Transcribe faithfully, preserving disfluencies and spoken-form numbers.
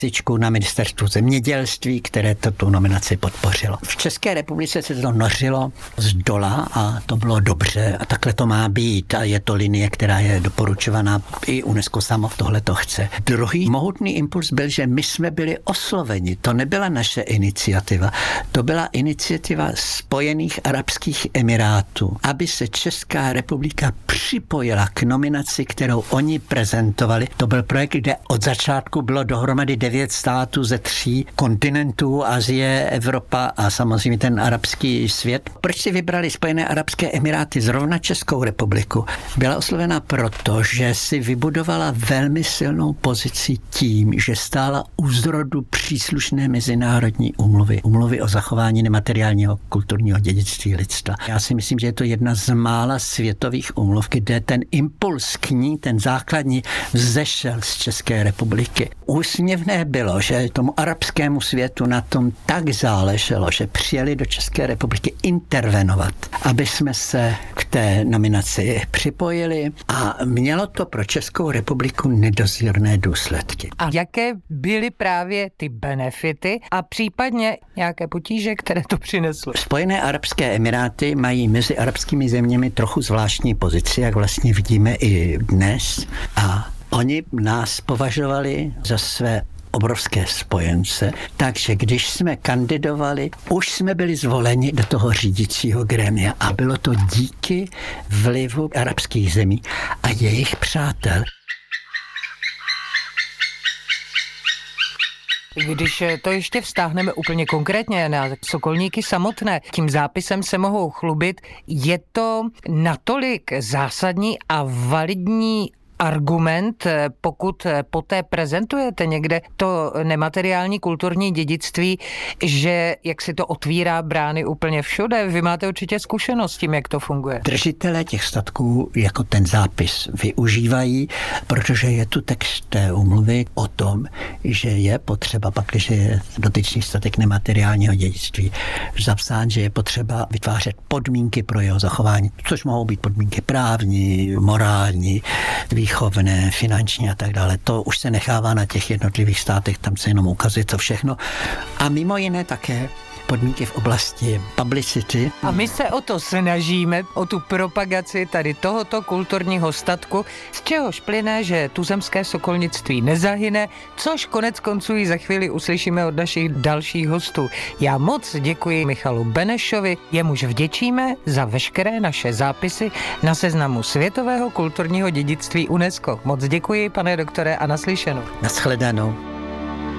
na ministerstvu zemědělství, které to tu nominaci podpořilo. V České republice se to nořilo z dola a to bylo dobře a takhle to má být a je to linie, která je doporučovaná i UNESCO samo tohle to chce. Druhý mohutný impuls byl, že my jsme byli osloveni. To nebyla naše iniciativa. To byla iniciativa Spojených arabských emirátů, aby se Česká republika připojila k nominaci, kterou oni prezentovali. To byl projekt, kde od začátku bylo dohromady devět států ze tří kontinentů, Asie, Evropa a samozřejmě ten arabský svět. Proč si vybrali Spojené arabské emiráty, zrovna Českou republiku? Byla oslovena proto, že si vybudovala velmi silnou pozici tím, že stála u zrodu příslušné mezinárodní úmluvy. Úmluvy o zachování nemateriálního kulturního dědictví lidstva. Já si myslím, že je to jedna z mála světových úmluv, kde ten impuls k ní, ten základní, vzešel z České republiky. Úsměvné bylo, že tomu arabskému světu na tom tak záleželo, že přijeli do České republiky intervenovat, aby jsme se k té nominaci připojili a mělo to pro Českou republiku nedozírné důsledky. A jaké byly právě ty benefity a případně nějaké potíže, které to přineslo? Spojené arabské emiráty mají mezi arabskými zeměmi trochu zvláštní pozici, jak vlastně vidíme i dnes, a oni nás považovali za své obrovské spojence, takže když jsme kandidovali, už jsme byli zvoleni do toho řídícího grémia a bylo to díky vlivu arabských zemí a jejich přátel. Když to ještě vztáhneme úplně konkrétně na sokolníky samotné, tím zápisem se mohou chlubit, je to natolik zásadní a validní argument, pokud poté prezentujete někde to nemateriální kulturní dědictví, že jak si to otvírá brány úplně všude. Vy máte určitě zkušenost s tím, jak to funguje. Držitelé těch statků jako ten zápis využívají, protože je tu text té úmluvy o tom, že je potřeba, pak když je dotyčný statek nemateriálního dědictví zapsán, že je potřeba vytvářet podmínky pro jeho zachování, což mohou být podmínky právní, morální, výchovné, finanční a tak dále. To už se nechává na těch jednotlivých státech, tam se jenom ukazuje to všechno. A mimo jiné také podmínky v oblasti publicity. A my se o to snažíme, o tu propagaci tady tohoto kulturního statku, z čehož plyne, že tuzemské sokolnictví nezahyne, což konec konců i za chvíli uslyšíme od našich dalších hostů. Já moc děkuji Michalu Benešovi, jemuž vděčíme za veškeré naše zápisy na seznamu světového kulturního dědictví UNESCO. Moc děkuji, pane doktore, a naslyšenou. Naschledanou.